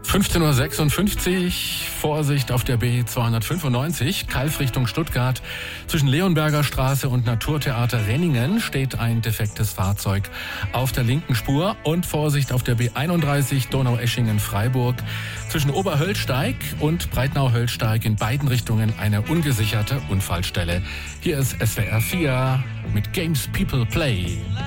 15:56 Uhr, Vorsicht auf der B295, Kalf Richtung Stuttgart. Zwischen Leonberger Straße und Naturtheater Renningen steht ein defektes Fahrzeug auf der linken Spur. Und Vorsicht auf der B31 Donaueschingen-Freiburg. Zwischen Oberhöllsteig und Breitnau-Höllsteig in beiden Richtungen eine ungesicherte Unfallstelle. Hier ist SWR 4 mit Games People Play.